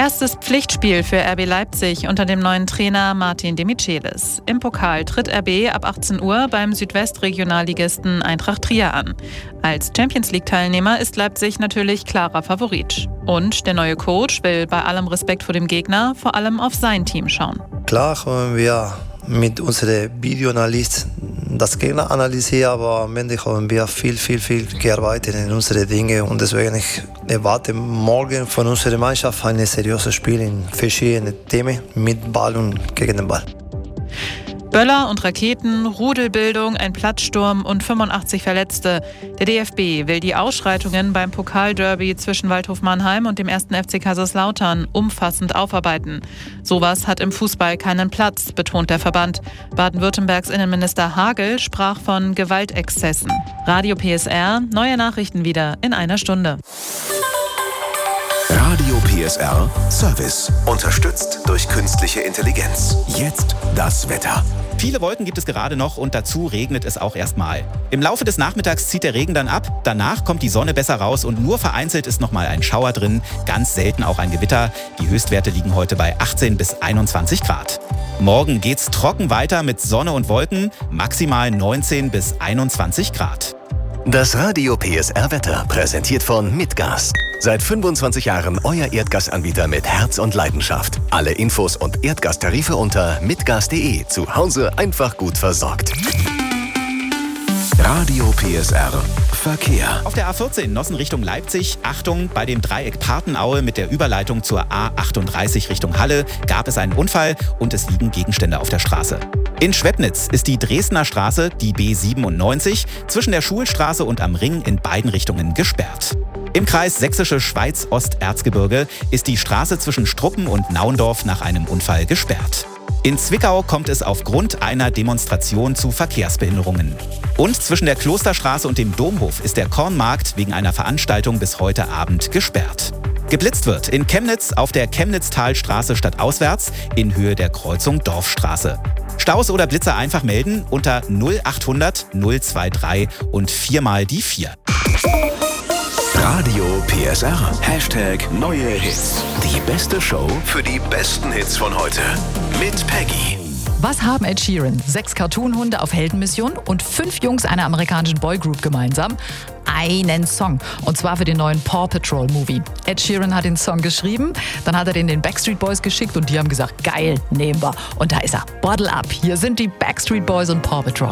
Erstes Pflichtspiel für RB Leipzig unter dem neuen Trainer Martin de Michelis. Im Pokal tritt RB ab 18 Uhr beim Südwestregionalligisten Eintracht Trier an. Als Champions-League-Teilnehmer ist Leipzig natürlich klarer Favorit. Und der neue Coach will bei allem Respekt vor dem Gegner vor allem auf sein Team schauen. Klar haben wir mit unserem Videoanalyst das Gegner analysiert, aber am Ende haben wir viel gearbeitet in unsere Dinge und deswegen ich erwarte morgen von unserer Mannschaft ein seriöses Spiel in verschiedenen Themen mit Ball und gegen den Ball. Böller und Raketen, Rudelbildung, ein Platzsturm und 85 Verletzte. Der DFB will die Ausschreitungen beim Pokalderby zwischen Waldhof Mannheim und dem 1. FC Kaiserslautern umfassend aufarbeiten. Sowas hat im Fußball keinen Platz, betont der Verband. Baden-Württembergs Innenminister Hagel sprach von Gewaltexzessen. Radio PSR, neue Nachrichten wieder in einer Stunde. Radio PSR Service. Unterstützt durch künstliche Intelligenz. Jetzt das Wetter. Viele Wolken gibt es gerade noch und dazu regnet es auch erstmal. Im Laufe des Nachmittags zieht der Regen dann ab, danach kommt die Sonne besser raus und nur vereinzelt ist nochmal ein Schauer drin, ganz selten auch ein Gewitter. Die Höchstwerte liegen heute bei 18 bis 21 Grad. Morgen geht's trocken weiter mit Sonne und Wolken, maximal 19 bis 21 Grad. Das Radio PSR Wetter präsentiert von Mitgas. Seit 25 Jahren euer Erdgasanbieter mit Herz und Leidenschaft. Alle Infos und Erdgastarife unter mitgas.de. Zu Hause einfach gut versorgt. Radio PSR Verkehr. Auf der A14 Nossen Richtung Leipzig, Achtung, bei dem Dreieck Partenaue mit der Überleitung zur A38 Richtung Halle gab es einen Unfall und es liegen Gegenstände auf der Straße. In Schwebnitz ist die Dresdner Straße, die B97, zwischen der Schulstraße und am Ring in beiden Richtungen gesperrt. Im Kreis Sächsische Schweiz-Osterzgebirge ist die Straße zwischen Struppen und Nauendorf nach einem Unfall gesperrt. In Zwickau kommt es aufgrund einer Demonstration zu Verkehrsbehinderungen. Und zwischen der Klosterstraße und dem Domhof ist der Kornmarkt wegen einer Veranstaltung bis heute Abend gesperrt. Geblitzt wird in Chemnitz auf der Chemnitztalstraße stadtauswärts in Höhe der Kreuzung Dorfstraße. Staus oder Blitzer einfach melden unter 0800 023 und 4 mal die 4. Radio PSR. Hashtag neue Hits. Die beste Show für die besten Hits von heute. Mit Peggy. Was haben Ed Sheeran, 6 Cartoon-Hunde auf Heldenmission und 5 Jungs einer amerikanischen Boygroup gemeinsam? Einen Song. Und zwar für den neuen Paw Patrol Movie. Ed Sheeran hat den Song geschrieben, dann hat er den Backstreet Boys geschickt und die haben gesagt, geil, nehmen wir. Und da ist er. Bottle up. Hier sind die Backstreet Boys und Paw Patrol.